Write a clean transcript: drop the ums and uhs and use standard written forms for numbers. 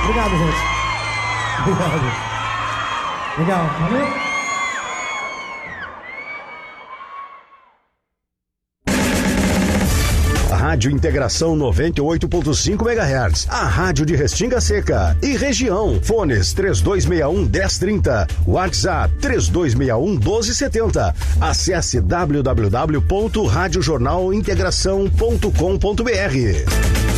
Obrigado, gente. Obrigado. Legal, valeu? Rádio Integração 98.5 MHz, a rádio de Restinga Seca e região. Fones 3261-1030, WhatsApp 3261-1270. Acesse www.radiojornalintegração.com.br.